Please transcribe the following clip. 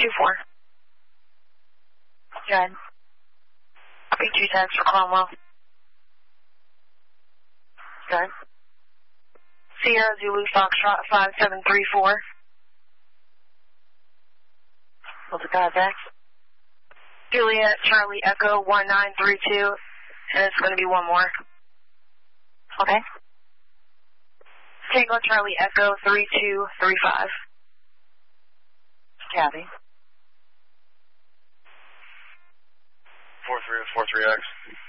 2-4. Good. Copy 210 for Cromwell. Good. Sierra Zulu Foxtrot 5734. What's the contact? Juliet Charlie Echo 1932, and it's going to be one more. Okay. Tango Charlie Echo 3235. Copy. 43X.